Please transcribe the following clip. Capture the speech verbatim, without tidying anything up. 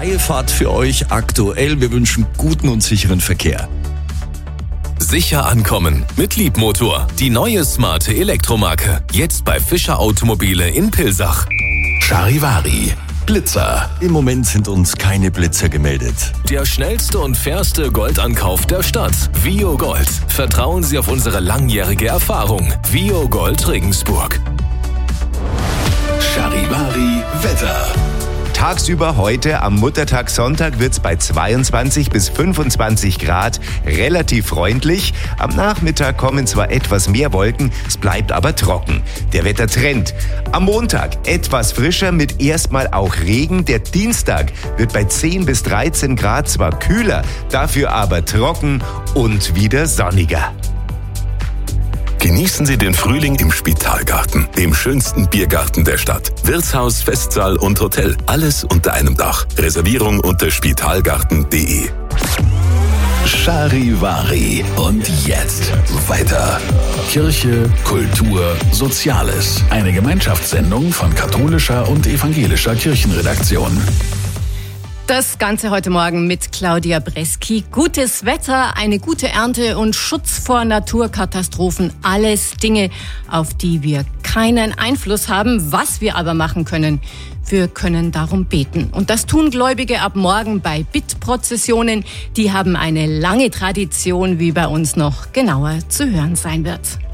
freie Fahrt für euch aktuell. Wir wünschen guten und sicheren Verkehr. Sicher ankommen mit Liebmotor. Die neue smarte Elektromarke. Jetzt bei Fischer Automobile in Pilsach. Charivari. Blitzer. Im Moment sind uns keine Blitzer gemeldet. Der schnellste und fairste Goldankauf der Stadt. Vio Gold. Vertrauen Sie auf unsere langjährige Erfahrung. Vio Gold Regensburg. Charivari Wetter. Tagsüber heute am Muttertag Sonntag wird es bei zweiundzwanzig bis fünfundzwanzig Grad relativ freundlich. Am Nachmittag kommen zwar etwas mehr Wolken, es bleibt aber trocken. Der Wettertrend. Am Montag etwas frischer mit erstmal auch Regen. Der Dienstag wird bei zehn bis dreizehn Grad zwar kühler, dafür aber trocken und wieder sonniger. Genießen Sie den Frühling im Spitalgarten, dem schönsten Biergarten der Stadt. Wirtshaus, Festsaal und Hotel, alles unter einem Dach. Reservierung unter spitalgarten punkt de. Charivari. Und jetzt weiter. Kirche, Kultur, Soziales. Eine Gemeinschaftssendung von katholischer und evangelischer Kirchenredaktion. Das Ganze heute Morgen mit Claudia Breski. Gutes Wetter, eine gute Ernte und Schutz vor Naturkatastrophen. Alles Dinge, auf die wir keinen Einfluss haben. Was wir aber machen können, wir können darum beten. Und das tun Gläubige ab morgen bei Bittprozessionen. Die haben eine lange Tradition, wie bei uns noch genauer zu hören sein wird.